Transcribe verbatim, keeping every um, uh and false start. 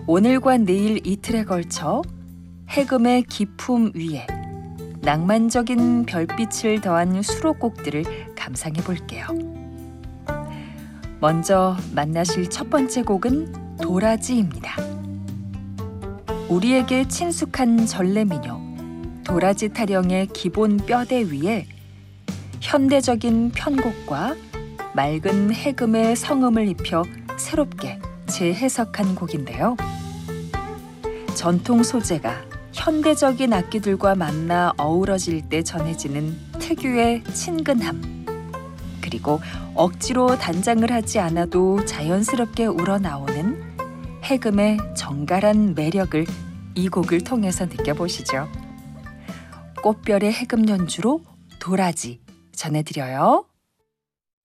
오늘과 내일 이틀에 걸쳐 해금의 기품 위에 낭만적인 별빛을 더한 수록곡들을 감상해 볼게요. 먼저 만나실 첫 번째 곡은 도라지입니다. 우리에게 친숙한 전래민요 도라지 타령의 기본 뼈대 위에 현대적인 편곡과 맑은 해금의 성음을 입혀 새롭게 재해석한 곡인데요. 전통 소재가 현대적인 악기들과 만나 어우러질 때 전해지는 특유의 친근함, 그리고 억지로 단장을 하지 않아도 자연스럽게 우러나오는 해금의 정갈한 매력을 이 곡을 통해서 느껴보시죠. 꽃별의 해금 연주로 도라지 전해드려요.